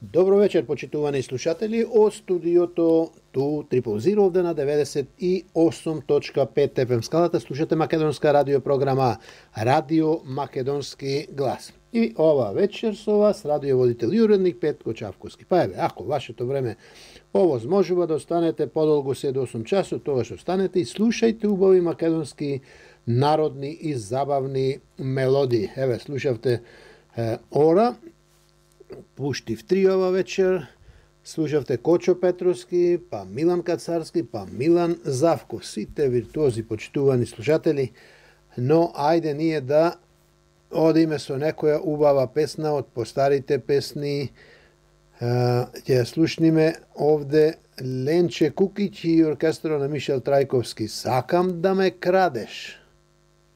Добро вечер, почитувани слушатели, од студиото ту Triple овде на 98.5 FM скалата. Слушате македонска радио програма Радио Македонски глас. И ова вечер со вас радиоводител и уредник Петко Чавковски. Па еве, ако вашето време овозможува да останете подолго 7 до 8 часот, тогаш останете и слушајте убави македонски народни и забавни мелодии. Еве, слушавте Ора, Пуштив 3 ова вечер, слушавте Кочо Петровски, па Милан Кацарски, па Милан Завков, сите виртуози, почитувани слушатели, но ајде ние да одиме со некоја убава песна од постарите песни. Ќе слушниме овде Ленче Кукиќ и оркестро на Мишел Трајковски. Сакам да ме крадеш.